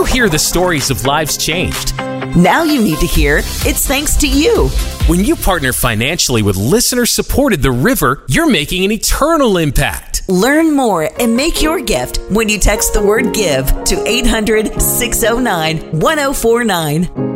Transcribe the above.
you hear the stories of lives changed. Now you need to hear it's thanks to you. When you partner financially with listener-supported The River, you're making an eternal impact. Learn more and make your gift when you text the word GIVE to 800-609-1049.